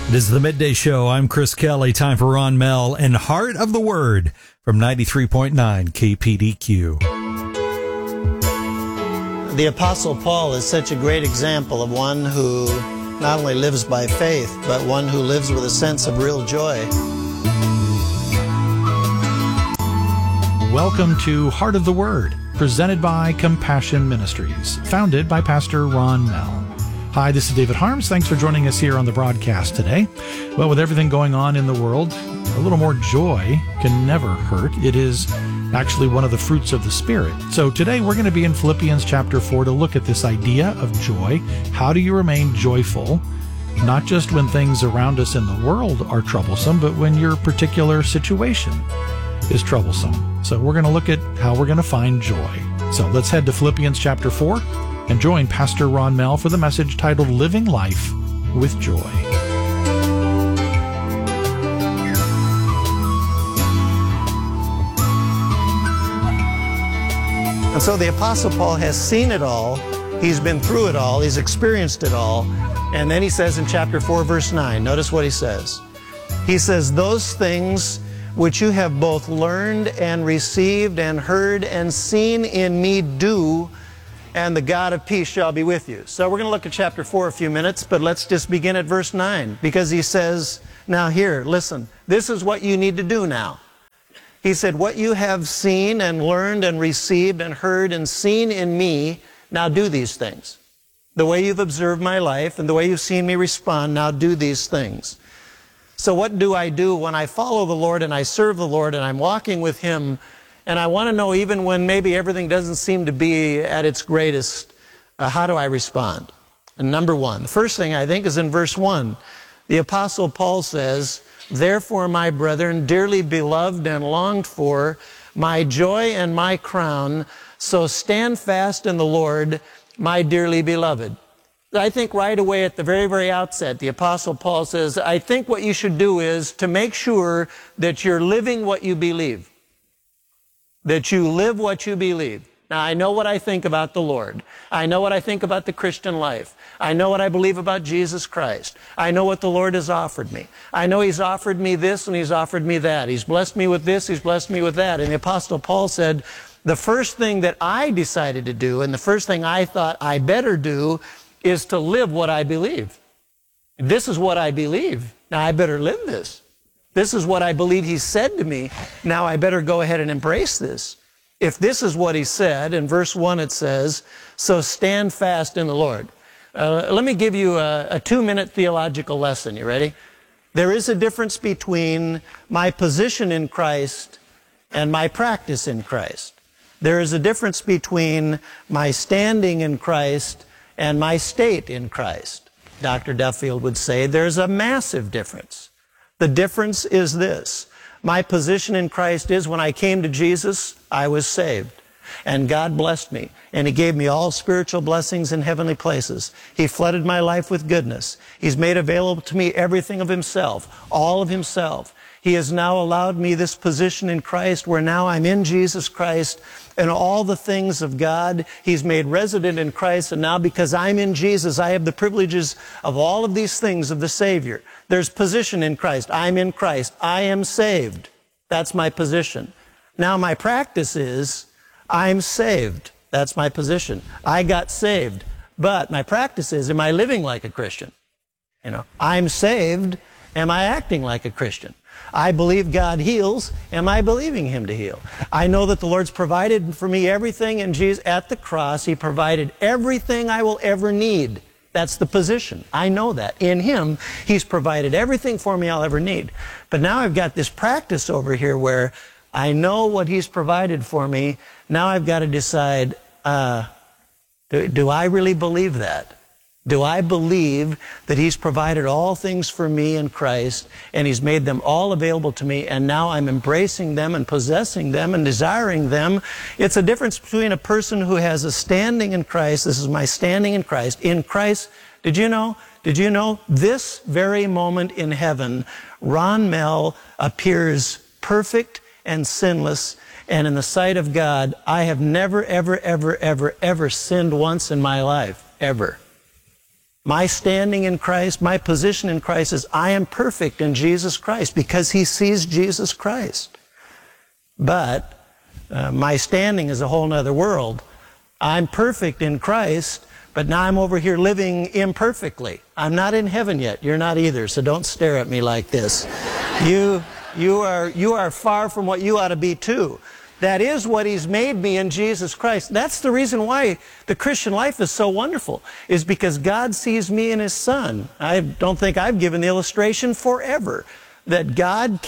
It is the Midday Show. I'm Chris Kelly. Time for Ron Mell and Heart of the Word from 93.9 KPDQ. The Apostle Paul is such a great example of one who not only lives by faith, but one who lives with a sense of real joy. Welcome to Heart of the Word, presented by Compassion Ministries, founded by Pastor Ron Mell. Hi, this is David Harms. Thanks for joining us here on the broadcast today. Well, with everything going on in the world, a little more joy can never hurt. It is actually one of the fruits of the Spirit. So today we're going to be in Philippians chapter 4 to look at this idea of joy. How do you remain joyful, not just when things around us in the world are troublesome, but when your particular situation is troublesome? So we're going to look at how we're going to find joy. So let's head to Philippians chapter 4 and join Pastor Ron Mell for the message titled Living Life with Joy. And so the Apostle Paul has seen it all, he's been through it all, he's experienced it all, and then he says in chapter 4, verse 9, notice what he says. He says, "Those things which you have both learned and received and heard and seen in me do, and the God of peace shall be with you." So we're going to look at chapter 4 a few minutes, but let's just begin at verse 9, because he says, now here, listen, this is what you need to do now. He said, what you have seen and learned and received and heard and seen in me, now do these things. The way you've observed my life and the way you've seen me respond, now do these things. So what do I do when I follow the Lord and I serve the Lord and I'm walking with Him? And I want to know, even when maybe everything doesn't seem to be at its greatest, how do I respond? And number one, the first thing I think is in verse 1. The Apostle Paul says, "Therefore, my brethren, dearly beloved and longed for, my joy and my crown, so stand fast in the Lord, my dearly beloved." I think right away at the very, very outset, the Apostle Paul says, I think what you should do is to make sure that you're living what you believe. That you live what you believe. Now, I know what I think about the Lord. I know what I think about the Christian life. I know what I believe about Jesus Christ. I know what the Lord has offered me. I know He's offered me this and He's offered me that. He's blessed me with this, He's blessed me with that. And the Apostle Paul said, the first thing that I decided to do, and the first thing I thought I better do, is to live what I believe. This is what I believe. Now I better live this. This is what I believe He said to me. Now I better go ahead and embrace this. If this is what He said, in verse 1 it says, so stand fast in the Lord. Let me give you a 2-minute theological lesson. You ready? There is a difference between my position in Christ and my practice in Christ. There is a difference between my standing in Christ and my state in Christ. Dr. Duffield would say there's a massive difference. The difference is this. My position in Christ is when I came to Jesus, I was saved. And God blessed me. And He gave me all spiritual blessings in heavenly places. He flooded my life with goodness. He's made available to me everything of Himself, all of Himself. He has now allowed me this position in Christ where now I'm in Jesus Christ and all the things of God He's made resident in Christ. And now because I'm in Jesus, I have the privileges of all of these things of the Savior. There's position in Christ. I'm in Christ. I am saved. That's my position. Now my practice is I'm saved. That's my position. I got saved. But my practice is, am I living like a Christian? You know, I'm saved. Am I acting like a Christian? I believe God heals. Am I believing Him to heal? I know that the Lord's provided for me everything in Jesus at the cross. He provided everything I will ever need. That's the position. I know that. In Him, He's provided everything for me I'll ever need. But now I've got this practice over here where I know what He's provided for me. Now I've got to decide, do I really believe that? Do I believe that He's provided all things for me in Christ and He's made them all available to me, and now I'm embracing them and possessing them and desiring them? It's a difference between a person who has a standing in Christ. This is my standing in Christ. In Christ, did you know this very moment in heaven, Ron Mell appears perfect and sinless, and in the sight of God, I have never, ever, ever, ever, ever sinned once in my life, ever. My standing in Christ, my position in Christ is I am perfect in Jesus Christ because he sees Jesus Christ. But my standing is a whole nother world. I'm perfect in Christ, but now I'm over here living imperfectly. I'm not in heaven yet. You're not either, so don't stare at me like this. You are far from what you ought to be too. That is what he's made me in Jesus Christ. That's the reason why the Christian life is so wonderful, is because God sees me in his Son. I don't think I've given the illustration forever that God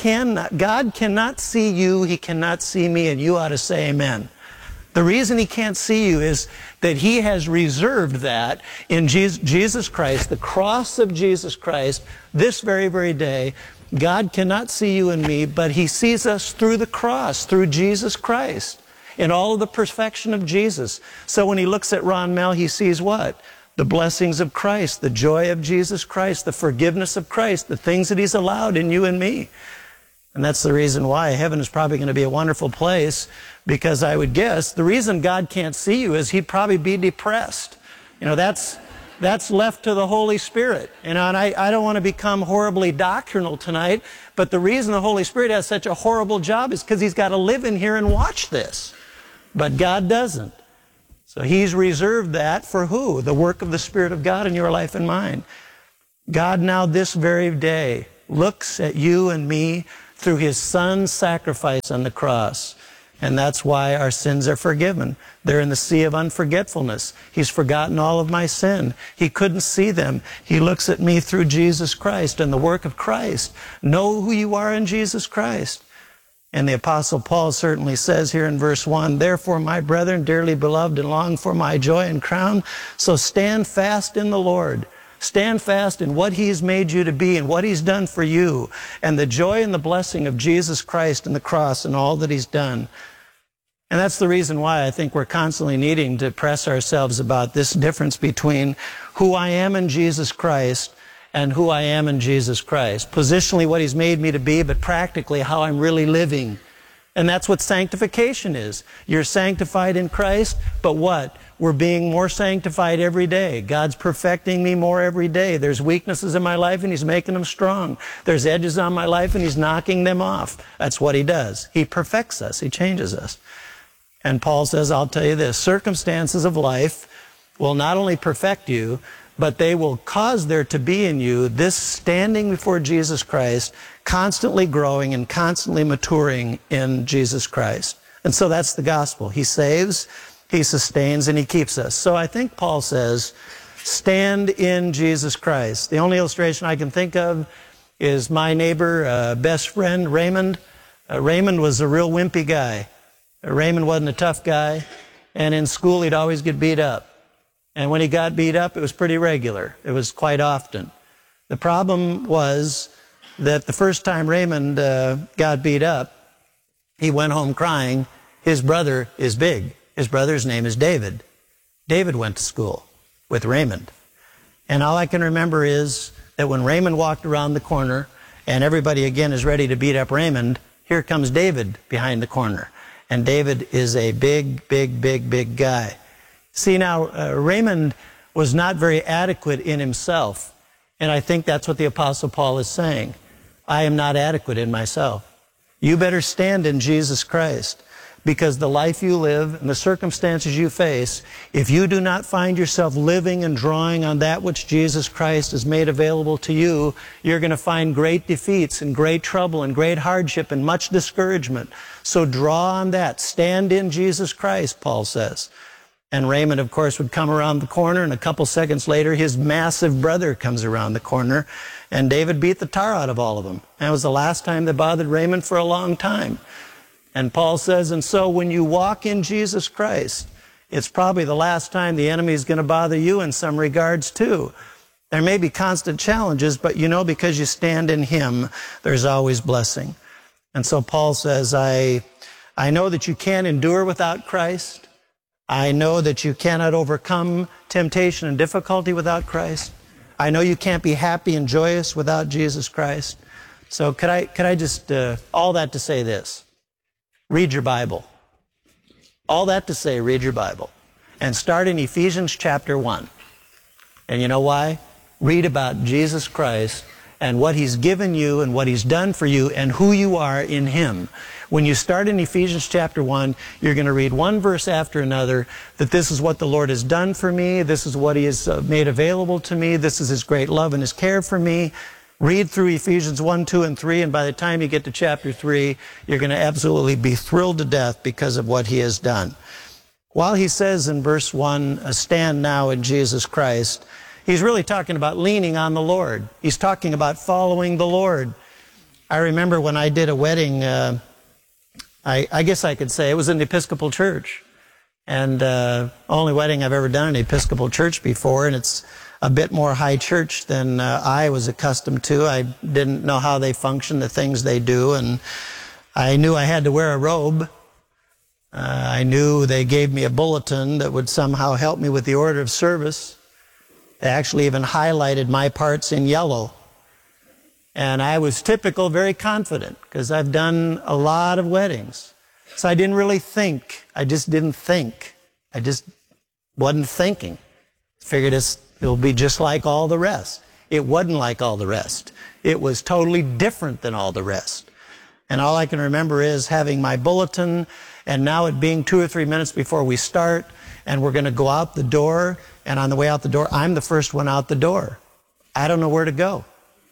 cannot see you, he cannot see me, and you ought to say amen. The reason he can't see you is that he has reserved that in Jesus Christ, the cross of Jesus Christ, this very, very day. God cannot see you and me, but he sees us through the cross, through Jesus Christ, in all of the perfection of Jesus. So when he looks at Ron Mel, he sees what? The blessings of Christ, the joy of Jesus Christ, the forgiveness of Christ, the things that he's allowed in you and me. And that's the reason why heaven is probably going to be a wonderful place, because I would guess the reason God can't see you is he'd probably be depressed. You know, that's left to the Holy Spirit. You know, and I don't want to become horribly doctrinal tonight, but the reason the Holy Spirit has such a horrible job is because he's got to live in here and watch this. But God doesn't. So he's reserved that for who? The work of the Spirit of God in your life and mine. God now this very day looks at you and me through his Son's sacrifice on the cross. And that's why our sins are forgiven. They're in the sea of unforgetfulness. He's forgotten all of my sin. He couldn't see them. He looks at me through Jesus Christ and the work of Christ. Know who you are in Jesus Christ. And the Apostle Paul certainly says here in verse 1, "Therefore, my brethren, dearly beloved, and long for my joy and crown, so stand fast in the Lord." Stand fast in what he's made you to be and what he's done for you, and the joy and the blessing of Jesus Christ and the cross and all that he's done. And that's the reason why I think we're constantly needing to press ourselves about this difference between who I am in Jesus Christ and who I am in Jesus Christ. Positionally, what he's made me to be, but practically how I'm really living. And that's what sanctification is. You're sanctified in Christ, but what? We're being more sanctified every day. God's perfecting me more every day. There's weaknesses in my life and he's making them strong. There's edges on my life and he's knocking them off. That's what he does. He perfects us. He changes us. And Paul says, I'll tell you this, circumstances of life will not only perfect you, but they will cause there to be in you this standing before Jesus Christ, constantly growing and constantly maturing in Jesus Christ. And so that's the gospel. He saves, he sustains, and he keeps us. So I think Paul says, stand in Jesus Christ. The only illustration I can think of is my neighbor, best friend, Raymond. Raymond was a real wimpy guy. Raymond wasn't a tough guy, and in school he'd always get beat up. And when he got beat up, it was pretty regular. It was quite often. The problem was that the first time Raymond got beat up, he went home crying. His brother is big. His brother's name is David. David went to school with Raymond. And all I can remember is that when Raymond walked around the corner and everybody again is ready to beat up Raymond, here comes David behind the corner. And David is a big guy. See, now, Raymond was not very adequate in himself. And I think that's what the Apostle Paul is saying. I am not adequate in myself. You better stand in Jesus Christ, because the life you live and the circumstances you face, if you do not find yourself living and drawing on that which Jesus Christ has made available to you, you're going to find great defeats and great trouble and great hardship and much discouragement. So draw on that. Stand in Jesus Christ, Paul says. And Raymond, of course, would come around the corner, and a couple seconds later, his massive brother comes around the corner, and David beat the tar out of all of them. And it was the last time they bothered Raymond for a long time. And Paul says, and so when you walk in Jesus Christ, it's probably the last time the enemy is going to bother you in some regards too. There may be constant challenges, but you know, because you stand in him, there's always blessing. And so Paul says, I know that you can't endure without Christ. I know that you cannot overcome temptation and difficulty without Christ. I know you can't be happy and joyous without Jesus Christ. So could I just, all that to say this. Read your Bible. All that to say, read your Bible. And start in Ephesians chapter 1. And you know why? Read about Jesus Christ and what He's given you and what He's done for you and who you are in Him. When you start in Ephesians chapter 1, you're going to read one verse after another that this is what the Lord has done for me, this is what He has made available to me, this is His great love and His care for me. Read through Ephesians 1, 2, and 3, and by the time you get to chapter 3, you're going to absolutely be thrilled to death because of what He has done. While he says in verse 1, stand now in Jesus Christ, he's really talking about leaning on the Lord. He's talking about following the Lord. I remember when I did a wedding, I guess I could say it was in the Episcopal Church. And only wedding I've ever done in an Episcopal Church before, and it's a bit more high church than I was accustomed to. I didn't know how they function, the things they do, and I knew I had to wear a robe. I knew they gave me a bulletin that would somehow help me with the order of service. They actually even highlighted my parts in yellow. And I was typical, very confident, because I've done a lot of weddings. So I didn't really think. I just didn't think. I just wasn't thinking. Figured it'll be just like all the rest. It wasn't like all the rest. It was totally different than all the rest. And all I can remember is having my bulletin, and now it being 2 or 3 minutes before we start, and we're going to go out the door, and on the way out the door, I'm the first one out the door. I don't know where to go.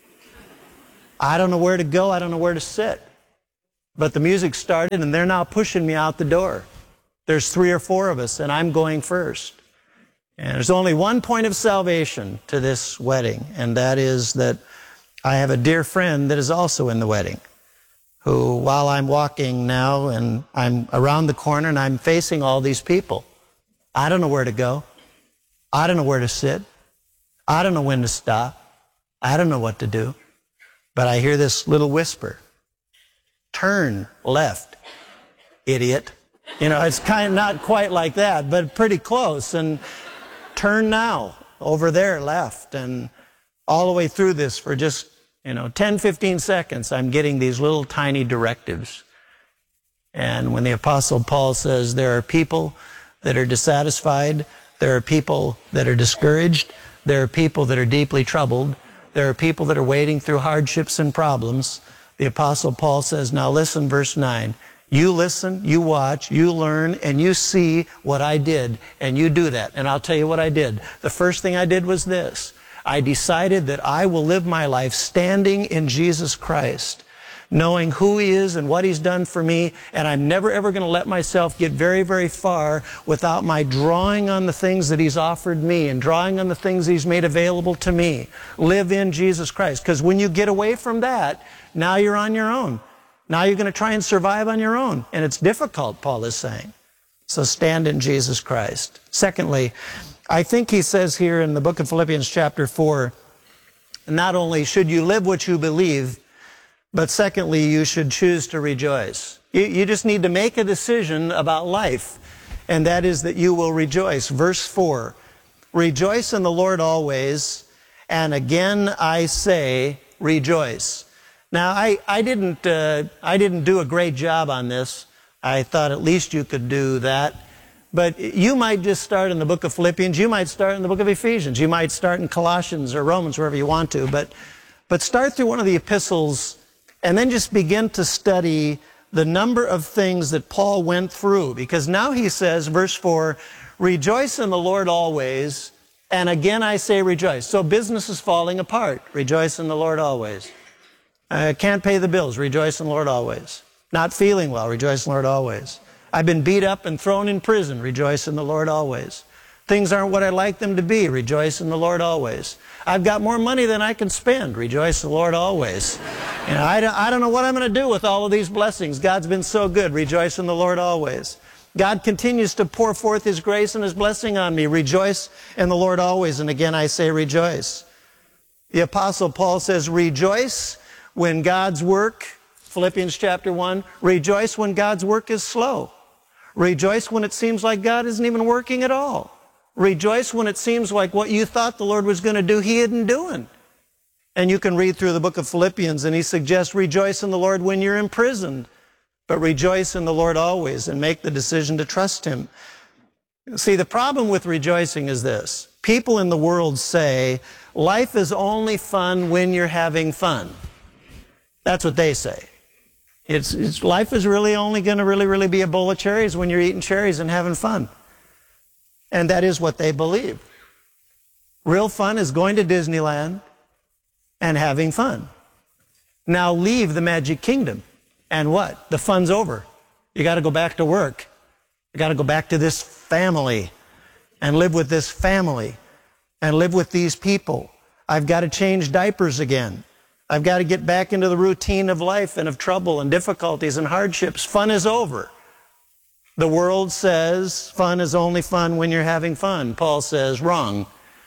I don't know where to go. I don't know where to sit. But the music started, and they're now pushing me out the door. There's 3 or 4 of us, and I'm going first. And there's only one point of salvation to this wedding, and that is that I have a dear friend that is also in the wedding, who, while I'm walking now and I'm around the corner and I'm facing all these people, I don't know where to go. I don't know where to sit. I don't know when to stop. I don't know what to do. But I hear this little whisper, turn left, idiot. You know, it's kind of not quite like that, but pretty close. And turn now, over there, left. And all the way through this for just 10, 15 seconds, I'm getting these little tiny directives. And when the Apostle Paul says there are people that are dissatisfied, there are people that are discouraged, there are people that are deeply troubled, there are people that are wading through hardships and problems, the Apostle Paul says, now listen, verse 9, you listen, you watch, you learn, and you see what I did, and you do that. And I'll tell you what I did. The first thing I did was this. I decided that I will live my life standing in Jesus Christ, knowing who He is and what He's done for me, and I'm never ever going to let myself get very, very far without my drawing on the things that He's offered me and drawing on the things He's made available to me. Live in Jesus Christ. Because when you get away from that, now you're on your own. Now you're going to try and survive on your own. And it's difficult, Paul is saying. So stand in Jesus Christ. Secondly, I think he says here in the book of Philippians chapter 4, not only should you live what you believe, but secondly, you should choose to rejoice. You just need to make a decision about life, and that is that you will rejoice. Verse 4, rejoice in the Lord always, and again I say, rejoice. Now, I didn't do a great job on this. I thought at least you could do that. But you might just start in the book of Philippians. You might start in the book of Ephesians. You might start in Colossians or Romans, wherever you want to. But start through one of the epistles and then just begin to study the number of things that Paul went through. Because now he says, verse 4, rejoice in the Lord always, and again I say rejoice. So business is falling apart. Rejoice in the Lord always. Can't pay the bills. Rejoice in the Lord always. Not feeling well. Rejoice in the Lord always. I've been beat up and thrown in prison. Rejoice in the Lord always. Things aren't what I'd like them to be. Rejoice in the Lord always. I've got more money than I can spend. Rejoice in the Lord always. I don't know what I'm going to do with all of these blessings. God's been so good. Rejoice in the Lord always. God continues to pour forth His grace and His blessing on me. Rejoice in the Lord always. And again, I say rejoice. The Apostle Paul says, rejoice when God's work, Philippians chapter 1, rejoice when God's work is slow. Rejoice when it seems like God isn't even working at all. Rejoice when it seems like what you thought the Lord was going to do, He isn't doing. And you can read through the book of Philippians, and he suggests rejoice in the Lord when you're imprisoned, but rejoice in the Lord always, and make the decision to trust Him. See, the problem with rejoicing is this. People in the world say, life is only fun when you're having fun. That's what they say. Life is really only going to really be a bowl of cherries when you're eating cherries and having fun. And that is what they believe. Real fun is going to Disneyland and having fun. Now leave the Magic Kingdom. And what? The fun's over. You got to go back to work. You got to go back to this family and live with this family and live with these people. I've got to change diapers again. I've got to get back into the routine of life and of trouble and difficulties and hardships. Fun is over. The world says fun is only fun when you're having fun. Paul says wrong.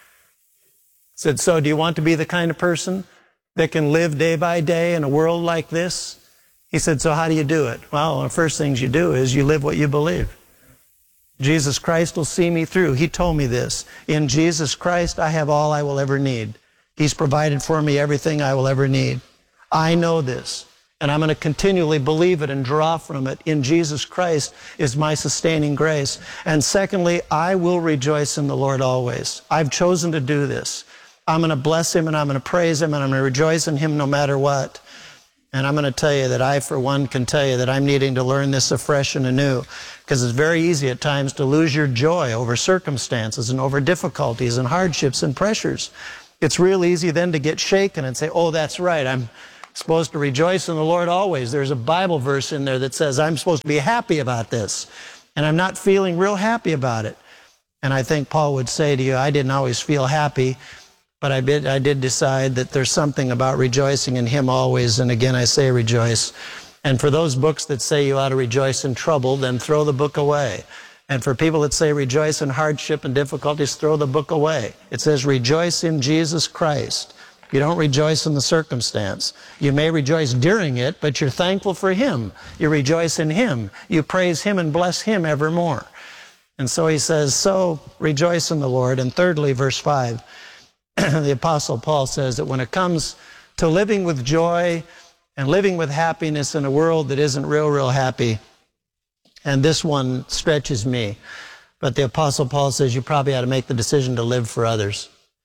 Said, so do you want to be the kind of person that can live day by day in a world like this? He said, so how do you do it? Well, one of the first things you do is you live what you believe. Jesus Christ will see me through. He told me this. In Jesus Christ, I have all I will ever need. He's provided for me everything I will ever need. I know this, and I'm going to continually believe it and draw from it. In Jesus Christ is my sustaining grace. And secondly, I will rejoice in the Lord always. I've chosen to do this. I'm going to bless Him, and I'm going to praise Him, and I'm going to rejoice in Him no matter what. And I'm going to tell you that I, for one, can tell you that I'm needing to learn this afresh and anew, because it's very easy at times to lose your joy over circumstances and over difficulties and hardships and pressures. It's real easy then to get shaken and say, oh, that's right, I'm supposed to rejoice in the Lord always. There's a Bible verse in there that says I'm supposed to be happy about this, and I'm not feeling real happy about it. And I think Paul would say to you, I didn't always feel happy, but I did decide that there's something about rejoicing in Him always, and again I say rejoice. And for those books that say you ought to rejoice in trouble, then throw the book away. And for people that say rejoice in hardship and difficulties, throw the book away. It says rejoice in Jesus Christ. You don't rejoice in the circumstance. You may rejoice during it, but you're thankful for Him. You rejoice in Him. You praise Him and bless Him evermore. And so he says, so rejoice in the Lord. And thirdly, verse 5, the Apostle Paul says that when it comes to living with joy and living with happiness in a world that isn't real happy, and this one stretches me, but the Apostle Paul says you probably ought to make the decision to live for others.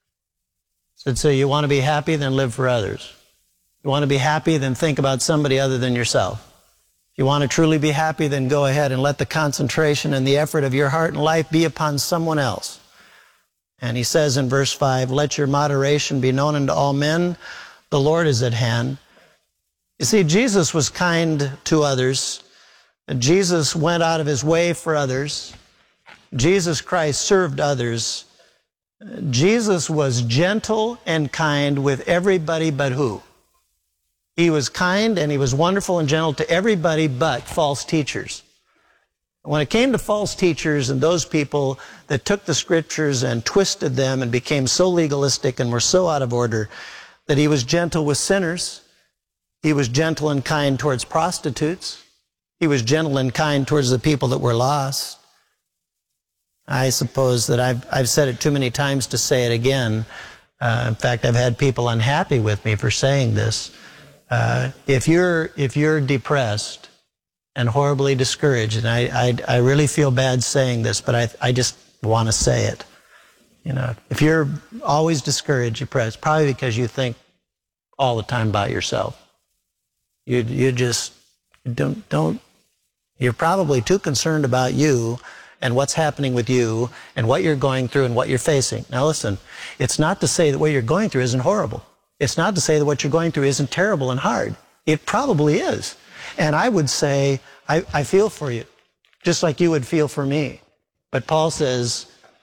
So you want to be happy, then live for others. You want to be happy, then think about somebody other than yourself. If you want to truly be happy, then go ahead and let the concentration and the effort of your heart and life be upon someone else. And he says in verse 5, let your moderation be known unto all men. The Lord is at hand. You see, Jesus was kind to others. Jesus went out of His way for others. Jesus Christ served others. Jesus was gentle and kind with everybody but who? He was kind and He was wonderful and gentle to everybody but false teachers. When it came to false teachers and those people that took the Scriptures and twisted them and became so legalistic and were so out of order, that He was gentle with sinners. He was gentle and kind towards prostitutes. He was gentle and kind towards the people that were lost. I suppose that I've said it too many times to say it again. In fact, I've had people unhappy with me for saying this. If you're depressed and horribly discouraged, and I really feel bad saying this, but I just want to say it. You know, if you're always discouraged, depressed, probably because you think all the time about yourself. You just don't. You're probably too concerned about you and what's happening with you and what you're going through and what you're facing. Now listen, it's not to say that what you're going through isn't horrible. It's not to say that what you're going through isn't terrible and hard. It probably is. And I would say, I feel for you, just like you would feel for me. But Paul says,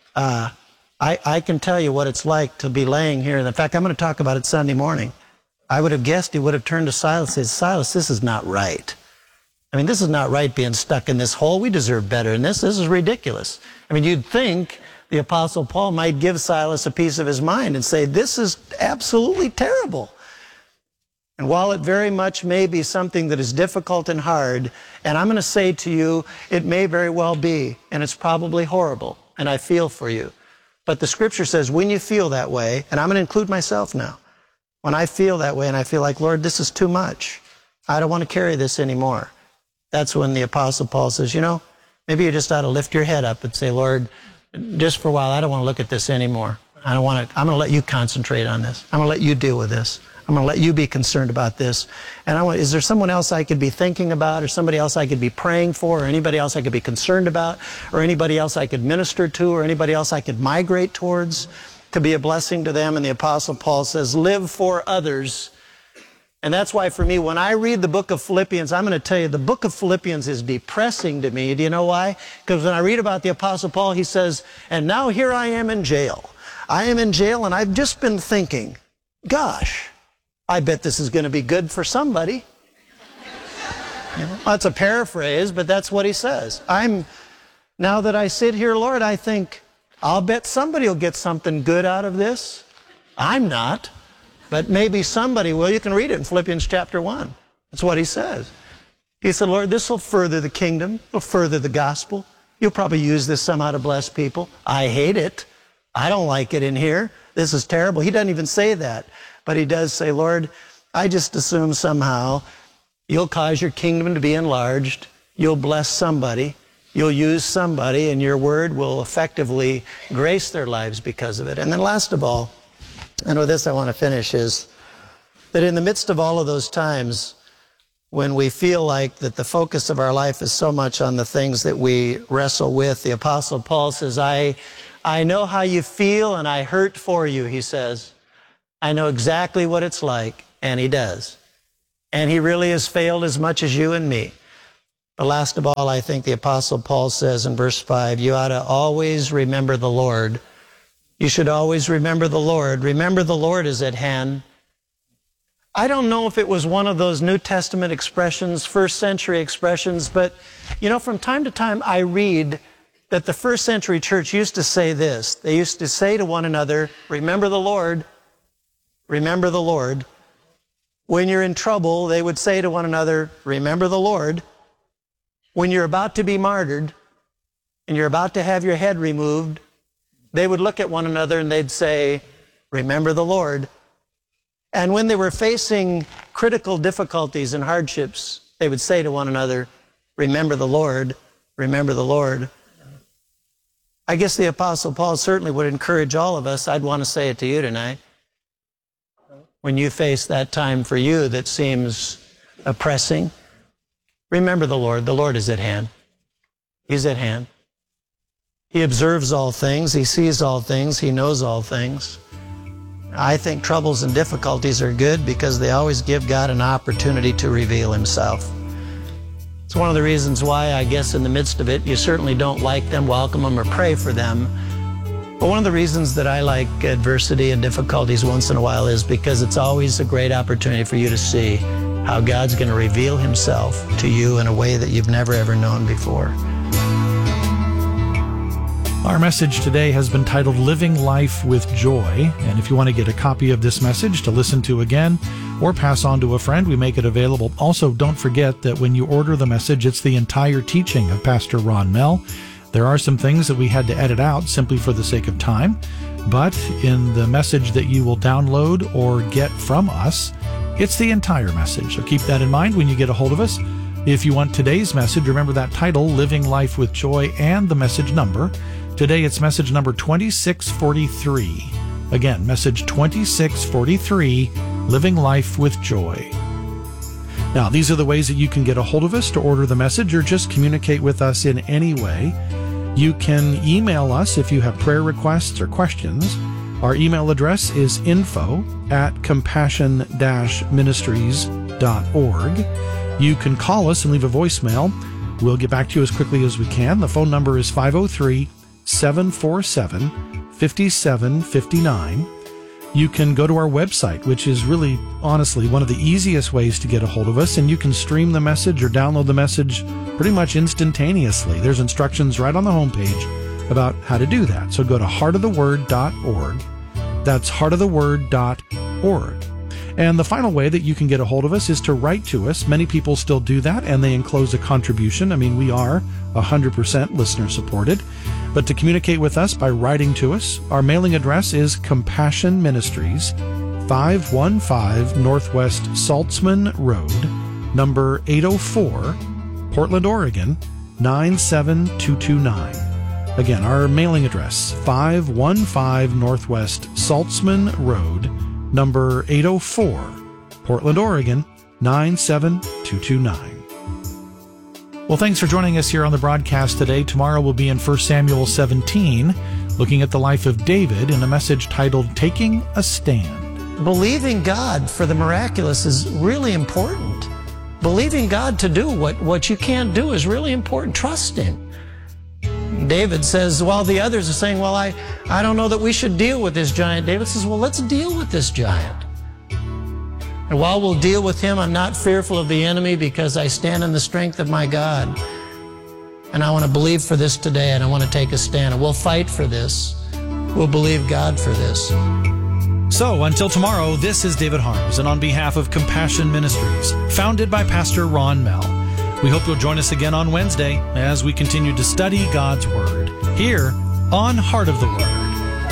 I can tell you what it's like to be laying here. And in fact, I'm going to talk about it Sunday morning. I would have guessed he would have turned to Silas and said, Silas, this is not right. I mean, this is not right being stuck in this hole. We deserve better than this. This is ridiculous. I mean, you'd think the Apostle Paul might give Silas a piece of his mind and say, this is absolutely terrible. And while it very much may be something that is difficult and hard, and I'm going to say to you, it may very well be, and it's probably horrible, and I feel for you. But the Scripture says when you feel that way, and I'm going to include myself now, when I feel that way and I feel like, Lord, this is too much. I don't want to carry this anymore. That's when the Apostle Paul says, you know, maybe you just ought to lift your head up and say, Lord, just for a while, I don't want to look at this anymore. I'm going to let you concentrate on this. I'm going to let you deal with this. I'm going to let you be concerned about this. And is there someone else I could be thinking about, or somebody else I could be praying for, or anybody else I could be concerned about, or anybody else I could minister to, or anybody else I could migrate towards to be a blessing to them? And the Apostle Paul says, live for others. And that's why for me, when I read the book of Philippians, I'm going to tell you, the book of Philippians is depressing to me. Do you know why? Because when I read about the Apostle Paul, he says, and now here I am in jail. I am in jail, and I've just been thinking, gosh, I bet this is going to be good for somebody. You know, that's a paraphrase, but that's what he says. Now that I sit here, Lord, I think, I'll bet somebody will get something good out of this. I'm not, but maybe somebody will. You can read it in Philippians chapter 1. That's what he says. He said, Lord, this will further the kingdom. It'll further the gospel. You'll probably use this somehow to bless people. I hate it. I don't like it in here. This is terrible. He doesn't even say that. But he does say, Lord, I just assume somehow you'll cause your kingdom to be enlarged. You'll bless somebody. You'll use somebody, and your word will effectively grace their lives because of it. And then last of all, and with this I want to finish, is that in the midst of all of those times when we feel like that the focus of our life is so much on the things that we wrestle with, the Apostle Paul says, I know how you feel, and I hurt for you, he says. I know exactly what it's like, and he does. And he really has failed as much as you and me. But last of all, I think the Apostle Paul says in verse 5, you ought to always remember the Lord. You should always remember the Lord. Remember the Lord is at hand. I don't know if it was one of those New Testament expressions, first century expressions, but, you know, from time to time I read that the first century church used to say this. They used to say to one another, remember the Lord, remember the Lord. When you're in trouble, they would say to one another, remember the Lord. When you're about to be martyred and you're about to have your head removed, they would look at one another and they'd say, remember the Lord. And when they were facing critical difficulties and hardships, they would say to one another, remember the Lord, remember the Lord. I guess the Apostle Paul certainly would encourage all of us. I'd want to say it to you tonight. When you face that time for you that seems oppressing, remember the Lord. The Lord is at hand. He's at hand. He observes all things. He sees all things. He knows all things. I think troubles and difficulties are good because they always give God an opportunity to reveal himself. It's one of the reasons why, I guess, in the midst of it, you certainly don't like them, welcome them, or pray for them. But one of the reasons that I like adversity and difficulties once in a while is because it's always a great opportunity for you to see how God's going to reveal himself to you in a way that you've never ever known before. Our message today has been titled Living Life with Joy. And if you want to get a copy of this message to listen to again or pass on to a friend, we make it available. Also, don't forget that when you order the message, it's the entire teaching of Pastor Ron Mell. There are some things that we had to edit out simply for the sake of time. But in the message that you will download or get from us, it's the entire message. So keep that in mind when you get a hold of us. If you want today's message, remember that title, Living Life with Joy, and the message number. Today it's message number 2643. Again, message 2643, Living Life with Joy. Now, these are the ways that you can get a hold of us to order the message or just communicate with us in any way. You can email us if you have prayer requests or questions. Our email address is info@compassion-ministries.org. You can call us and leave a voicemail. We'll get back to you as quickly as we can. The phone number is 503-747-5759. You can go to our website, which is really, honestly, one of the easiest ways to get a hold of us, and you can stream the message or download the message pretty much instantaneously. There's instructions right on the homepage about how to do that. So go to heartoftheword.org. That's heartoftheword.org. And the final way that you can get a hold of us is to write to us. Many people still do that, and they enclose a contribution. I mean, we are 100% listener supported. But to communicate with us by writing to us, our mailing address is Compassion Ministries, 515 Northwest Saltzman Road, number 804, Portland, Oregon, 97229. Again, our mailing address, 515 Northwest Saltzman Road, number 804, Portland, Oregon, 97229. Well, thanks for joining us here on the broadcast today. Tomorrow we'll be in 1 Samuel 17, looking at the life of David in a message titled Taking a Stand. Believing God for the miraculous is really important. Believing God to do what you can't do is really important. Trust Him. David says, while the others are saying, well, I don't know that we should deal with this giant. David says, well, let's deal with this giant. And while we'll deal with him, I'm not fearful of the enemy because I stand in the strength of my God. And I want to believe for this today, and I want to take a stand. And we'll fight for this. We'll believe God for this. So, until tomorrow, this is David Harms, and on behalf of Compassion Ministries, founded by Pastor Ron Mell, we hope you'll join us again on Wednesday as we continue to study God's Word here on Heart of the Word.